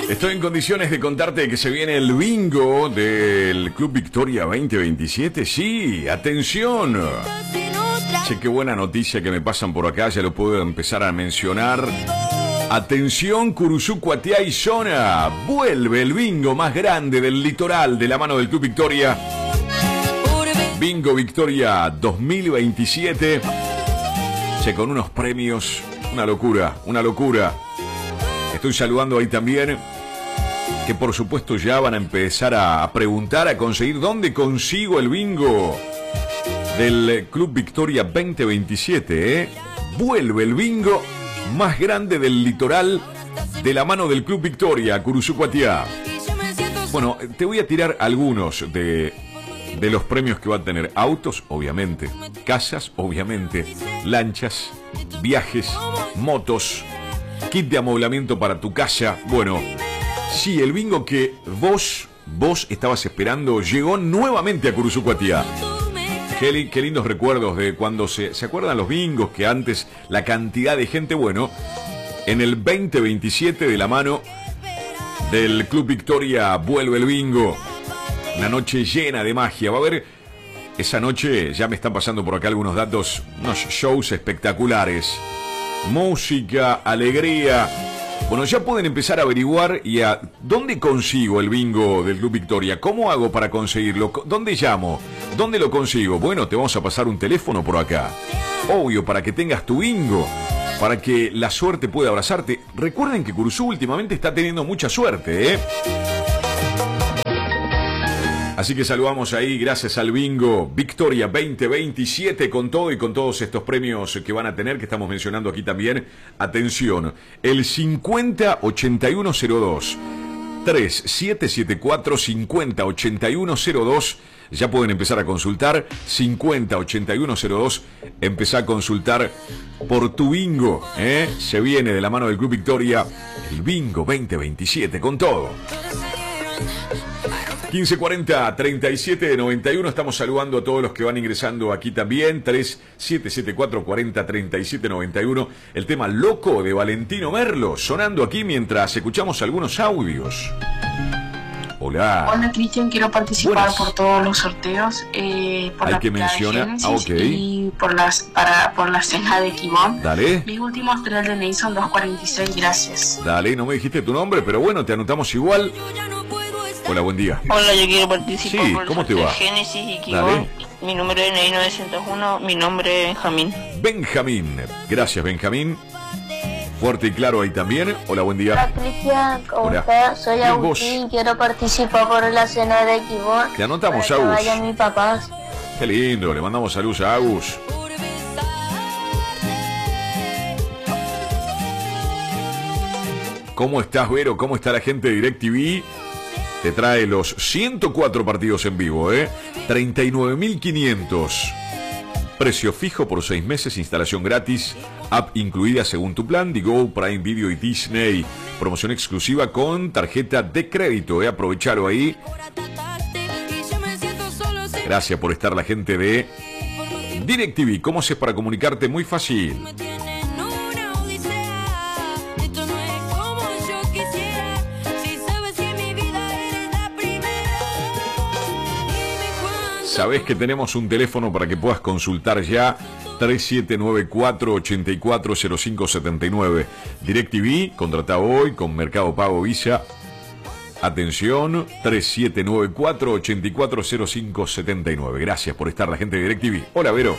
Estoy en condiciones de contarte que se viene el bingo del Club Victoria 2027. Sí, atención. Che, qué buena noticia que me pasan por acá, ya lo puedo empezar a mencionar. Atención, Curuzú, Cuatiá y zona. Vuelve el bingo más grande del litoral de la mano del Club Victoria. Bingo Victoria 2027. Che, con unos premios, una locura, una locura. Estoy saludando ahí también, que por supuesto ya van a empezar a preguntar, a conseguir dónde consigo el bingo del Club Victoria 2027, ¿eh? Vuelve el bingo más grande del litoral de la mano del Club Victoria, Curuzú, Cuatiá. Bueno, te voy a tirar algunos de los premios que va a tener. Autos, obviamente. Casas, obviamente. Lanchas, viajes, motos, kit de amoblamiento para tu casa. Bueno, sí, el bingo que vos estabas esperando llegó nuevamente a Curuzú, Cuatiá. Qué lindos recuerdos de cuando se acuerdan los bingos, que antes la cantidad de gente. Bueno, en el 2027 de la mano del Club Victoria vuelve el bingo. Una noche llena de magia. Va a haber esa noche, ya me están pasando por acá algunos datos, unos shows espectaculares. Música, alegría. Bueno, ya pueden empezar a averiguar y a dónde consigo el bingo del Club Victoria. ¿Cómo hago para conseguirlo? ¿Dónde llamo? ¿Dónde lo consigo? Bueno, te vamos a pasar un teléfono por acá. Obvio, para que tengas tu bingo, para que la suerte pueda abrazarte. Recuerden que Curuzú últimamente está teniendo mucha suerte, ¿eh? Así que saludamos ahí, gracias al bingo Victoria 2027, con todo y con todos estos premios que van a tener, que estamos mencionando aquí también. Atención, el 508102 3774 508102. Ya pueden empezar a consultar. 508102. Empezá a consultar por tu bingo, ¿eh? Se viene de la mano del Club Victoria el bingo 2027, con todo. 1540 3791. Estamos saludando a todos los que van ingresando aquí también. 3774 40 3791. El tema Loco de Valentino Merlo sonando aquí mientras escuchamos algunos audios. Hola. Hola, Cristian, quiero participar. Buenas. Por todos los sorteos, por la que menciona, y por la cena de Quimón. Dale. Mis últimos 3 de DNI son 246, gracias. Dale, no me dijiste tu nombre, pero bueno, te anotamos igual. Hola, buen día. Hola, yo quiero participar sí, por el ¿cómo te va? Génesis y Quibón. Mi número de DNI 901, mi nombre es Benjamín. Benjamín, gracias Benjamín. Fuerte y claro ahí también. Hola, buen día. Hola, Cristian, ¿cómo estás? Soy Agustín, quiero participar por la cena de Quibón. Te anotamos, Agus. Vayan mis papás. Qué lindo, le mandamos saludos a Agus. ¿Cómo estás, Vero? ¿Cómo está la gente de DirecTV? Te trae los 104 partidos en vivo, ¿eh? 39.500. Precio fijo por 6 meses, instalación gratis, app incluida según tu plan, Digo, Prime Video y Disney. Promoción exclusiva con tarjeta de crédito, ¿eh? Aprovechalo ahí. Gracias por estar la gente de DirecTV. ¿Cómo haces para comunicarte? Muy fácil. Sabés que tenemos un teléfono para que puedas consultar ya. 3794-840579. DirecTV, contrata hoy con Mercado Pago Visa. Atención, 3794-840579. Gracias por estar la gente de DirecTV. Hola, Vero.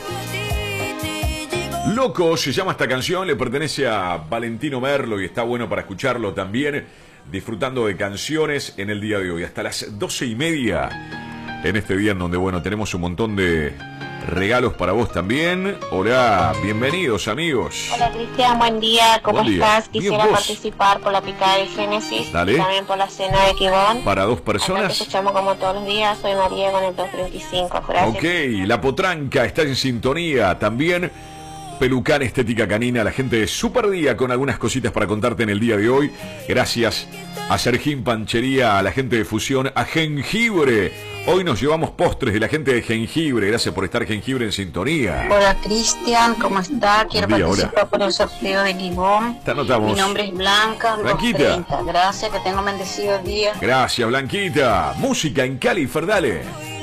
Loco se llama esta canción, le pertenece a Valentino Merlo y está bueno para escucharlo también. Disfrutando de canciones en el día de hoy. Hasta las 12:30. En este día en donde, bueno, tenemos un montón de regalos para vos también. Hola, bienvenidos, amigos. Hola, Cristian, buen día, ¿cómo estás? Bien, Quisiera participar por la picada de Génesis. Dale. También por la cena de Quibón. Para 2 personas. Acá te escuchamos como todos los días, soy María con el 235, gracias. Ok, la potranca está en sintonía también. Pelucán Estética Canina, la gente de Super Día con algunas cositas para contarte en el día de hoy. Gracias a Sergín Panchería, a la gente de Fusión, a Jengibre. Hoy nos llevamos postres de la gente de Jengibre. Gracias por estar, Jengibre, en sintonía. Hola, Cristian, ¿cómo está? Quiero participar por el sorteo de limón. Te anotamos. Mi nombre es Blanca, Blanquita. 230. Gracias, que tengo un bendecido día. Gracias, Blanquita. Música en Cali, Ferdale.